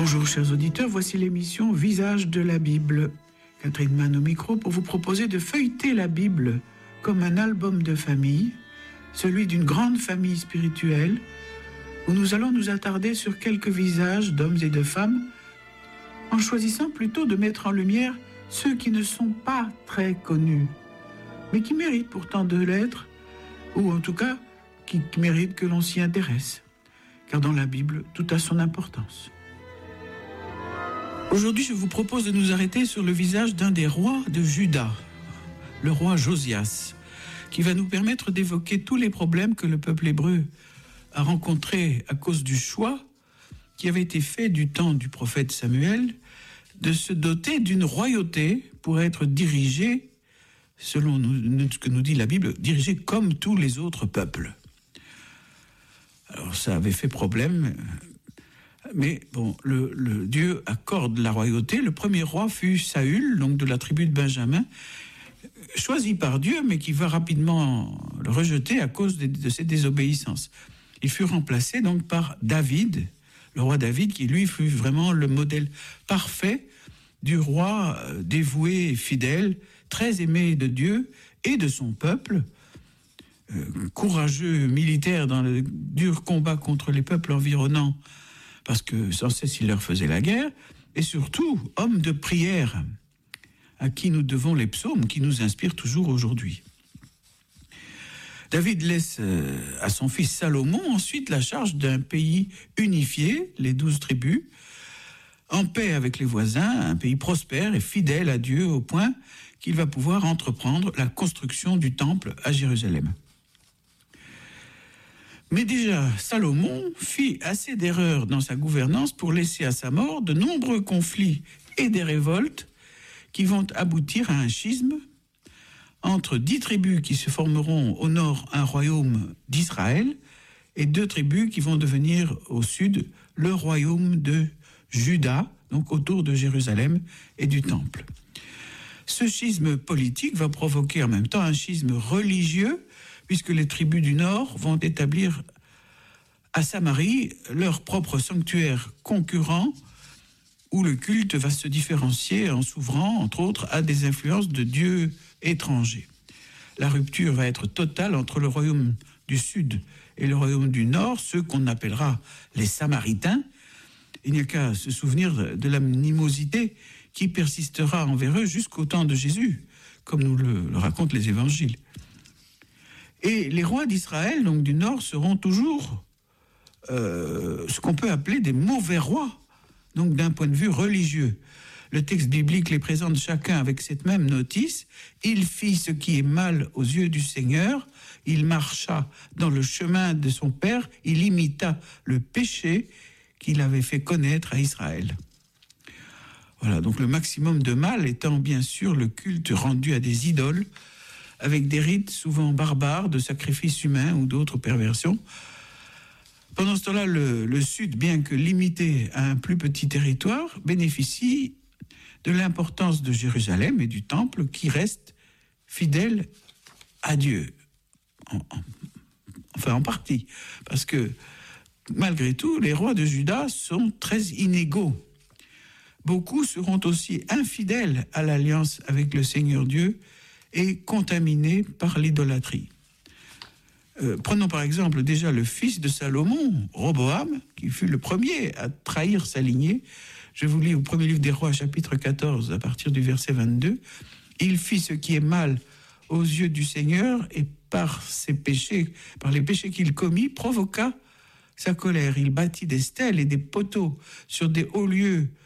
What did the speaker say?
Bonjour chers auditeurs, voici l'émission Visage de la Bible. Catherine Mann au micro pour vous proposer de feuilleter la Bible comme un album de famille, celui d'une grande famille spirituelle, où nous allons nous attarder sur quelques visages d'hommes et de femmes, en choisissant plutôt de mettre en lumière ceux qui ne sont pas très connus, mais qui méritent pourtant de l'être, ou en tout cas qui méritent que l'on s'y intéresse, car dans la Bible, tout a son importance. Aujourd'hui, je vous propose de nous arrêter sur le visage d'un des rois de Juda, le roi Josias, qui va nous permettre d'évoquer tous les problèmes que le peuple hébreu a rencontrés à cause du choix qui avait été fait du temps du prophète Samuel de se doter d'une royauté pour être dirigé, selon ce que nous dit la Bible, dirigé comme tous les autres peuples. Alors ça avait fait problème. Mais bon, le Dieu accorde la royauté. Le premier roi fut Saül, donc de la tribu de Benjamin, choisi par Dieu, mais qui va rapidement le rejeter à cause de ses désobéissances. Il fut remplacé donc par David, le roi David, qui lui fut vraiment le modèle parfait du roi dévoué et fidèle, très aimé de Dieu et de son peuple, courageux militaire dans le dur combat contre les peuples environnants, parce que sans cesse il leur faisait la guerre, et surtout homme de prière, à qui nous devons les psaumes, qui nous inspirent toujours aujourd'hui. David laisse à son fils Salomon ensuite la charge d'un pays unifié, les 12 tribus, en paix avec les voisins, un pays prospère et fidèle à Dieu au point qu'il va pouvoir entreprendre la construction du temple à Jérusalem. Mais déjà, Salomon fit assez d'erreurs dans sa gouvernance pour laisser à sa mort de nombreux conflits et des révoltes qui vont aboutir à un schisme entre 10 tribus qui se formeront au nord un royaume d'Israël et 2 tribus qui vont devenir au sud le royaume de Juda, donc autour de Jérusalem et du temple. Ce schisme politique va provoquer en même temps un schisme religieux, puisque les tribus du Nord vont établir à Samarie leur propre sanctuaire concurrent, où le culte va se différencier en s'ouvrant, entre autres, à des influences de dieux étrangers. La rupture va être totale entre le royaume du Sud et le royaume du Nord, ceux qu'on appellera les Samaritains. Il n'y a qu'à se souvenir de l'animosité qui persistera envers eux jusqu'au temps de Jésus, comme nous le racontent les évangiles. Et les rois d'Israël, donc du Nord, seront toujours ce qu'on peut appeler des mauvais rois, donc d'un point de vue religieux. Le texte biblique les présente chacun avec cette même notice. Il fit ce qui est mal aux yeux du Seigneur, il marcha dans le chemin de son père, il imita le péché qu'il avait fait connaître à Israël. Voilà, donc le maximum de mal étant bien sûr le culte rendu à des idoles, avec des rites souvent barbares de sacrifices humains ou d'autres perversions. Pendant ce temps-là, le Sud, bien que limité à un plus petit territoire, bénéficie de l'importance de Jérusalem et du Temple qui reste fidèle à Dieu. Enfin, en partie. Parce que, malgré tout, les rois de Juda sont très inégaux. Beaucoup seront aussi infidèles à l'alliance avec le Seigneur Dieu et contaminés par l'idolâtrie. Prenons par exemple déjà le fils de Salomon, Roboam, qui fut le premier à trahir sa lignée. Je vous lis au premier livre des Rois, chapitre 14, à partir du verset 22. « Il fit ce qui est mal aux yeux du Seigneur, et par ses péchés, par les péchés qu'il commit, provoqua sa colère. Il bâtit des stèles et des poteaux sur des hauts lieux